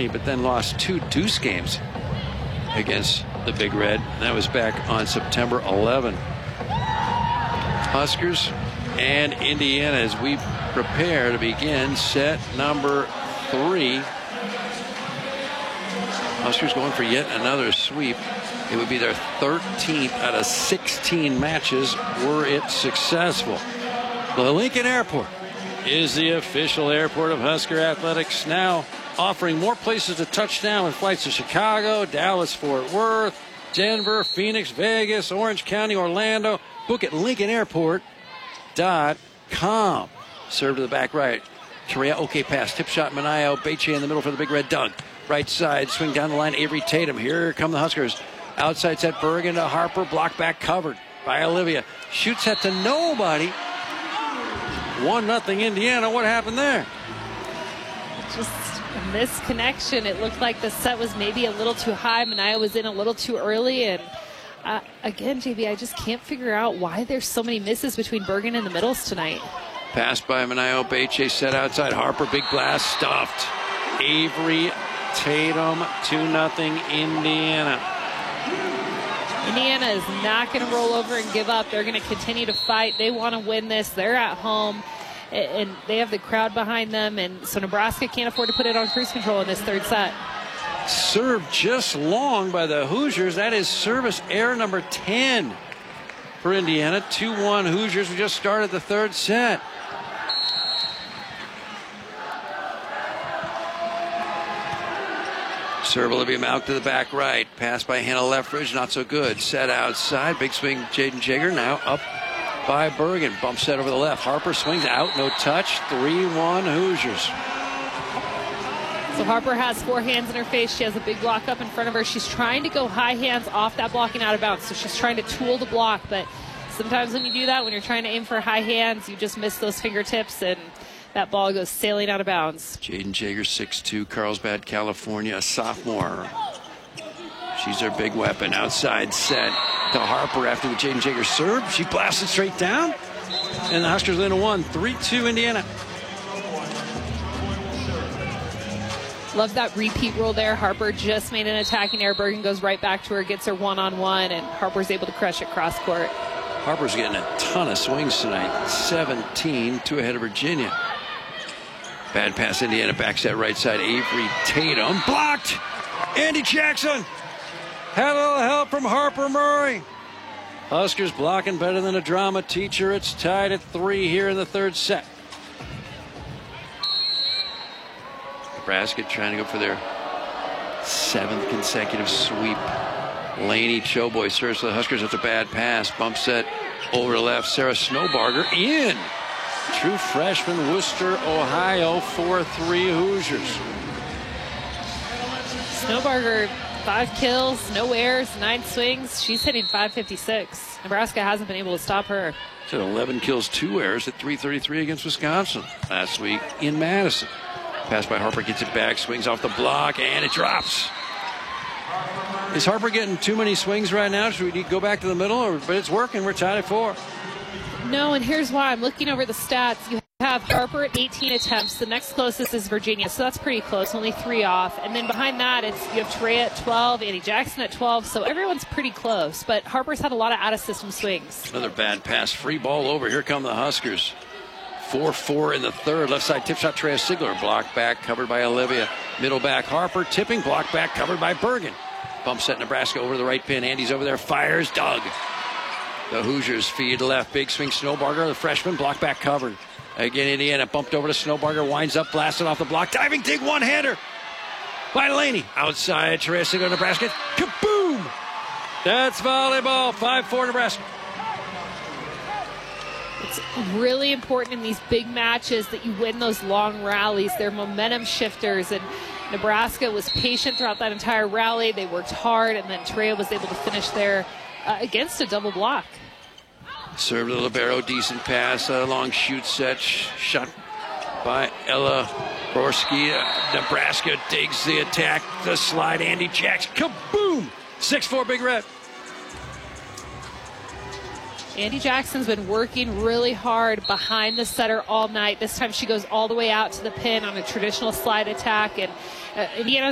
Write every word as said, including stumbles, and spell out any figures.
twenty, but then lost two deuce games against the Big Red. That was back on September eleventh. Huskers and Indiana as we prepare to begin set number three. Huskers going for yet another sweep. It would be their thirteenth out of sixteen matches were it successful. The Lincoln Airport is the official airport of Husker Athletics, now offering more places to touch down with flights to Chicago, Dallas, Fort Worth, Denver, Phoenix, Vegas, Orange County, Orlando. Book at Lincoln Airport dot com. Serve to the back right. Correa, okay pass. Tip shot, Manayo. Beche in the middle for the Big Red. Doug. Right side. Swing down the line. Avery Tatum. Here come the Huskers. Outside set. Bergen to Harper. Block back covered by Olivia. Shoots that to nobody. one nothing Indiana. What happened there? Just a misconnection. It looked like the set was maybe a little too high. Manayo was in a little too early. And uh, again, J B, I just can't figure out why there's so many misses between Bergen and the middles tonight. Pass by Manayo. Beche set outside. Harper. Big blast. Stuffed. Avery Tatum. two nothing Indiana. Indiana is not going to roll over and give up. They're going to continue to fight. They want to win this. They're at home, and they have the crowd behind them. And so Nebraska can't afford to put it on cruise control in this third set. Served just long by the Hoosiers. That is service error number ten for Indiana. two one Hoosiers. We just started the third set. Serve Olivia Malk to the back right. Pass by Hannah Leffridge. Not so good. Set outside. Big swing Jaden Jager. Now up by Bergen. Bump set over the left. Harper swings out. No touch. three one Hoosiers. So Harper has four hands in her face. She has a big block up in front of her. She's trying to go high hands off that blocking out of bounds. So she's trying to tool the block. But sometimes when you do that, when you're trying to aim for high hands, you just miss those fingertips and that ball goes sailing out of bounds. Jaden Jager, six two, Carlsbad, California, a sophomore. She's their big weapon. Outside set to Harper after the Jaden Jager serve. She blasted straight down. And the Huskers win a one. three two Indiana. Love that repeat roll there. Harper just made an attacking error. Bergen goes right back to her, gets her one-on-one, and Harper's able to crush it cross court. Harper's getting a ton of swings tonight. seventeen, two ahead of Virginia. Bad pass, Indiana back set right side. Avery Tatum blocked. Andy Jackson had a little help from Harper Murray. Huskers blocking better than a drama teacher. It's tied at three here in the third set. Nebraska trying to go for their seventh consecutive sweep. Laney Choboy serves for the Huskers. That's a bad pass. Bump set over the left. Sarah Snowbarger in. True freshman, Worcester, Ohio, four three Hoosiers. Snowbarger, five kills, no errors, nine swings. She's hitting five fifty-six. Nebraska hasn't been able to stop her. She had eleven kills, two errors at three thirty-three against Wisconsin last week in Madison. Pass by Harper, gets it back, swings off the block, and it drops. Is Harper getting too many swings right now? Should we go back to the middle? Or, but it's working. We're tied at four. No, and here's why. I'm looking over the stats. You have Harper at eighteen attempts. The next closest is Virginia, so that's pretty close, only three off. And then behind that, it's you have Torea at twelve, Andy Jackson at twelve, so everyone's pretty close. But Harper's had a lot of out-of-system swings. Another bad pass. Free ball over. Here come the Huskers. four four in the third. Left side tip shot, Torea Sigler. Block back, covered by Olivia. Middle back, Harper. Tipping, block back, covered by Bergen. Bump set Nebraska over the right pin. Andy's over there. Fires. Doug. The Hoosiers feed left. Big swing. Snowbarger, the freshman. Block back covered. Again, Indiana bumped over to Snowbarger. Winds up. Blasted off the block. Diving dig one-hander by Laney. Outside. Teresa go to Nebraska. Kaboom! That's volleyball. five four Nebraska. It's really important in these big matches that you win those long rallies. They're momentum shifters, and Nebraska was patient throughout that entire rally. They worked hard, and then Torea was able to finish there uh, against a double block. Serve to libero, decent pass, a long shoot set, shot by Ella Borski. Uh, Nebraska digs the attack, the slide, Andy Jackson, kaboom! six four Big Red. Andy Jackson's been working really hard behind the setter all night. This time she goes all the way out to the pin on a traditional slide attack, and uh, Indiana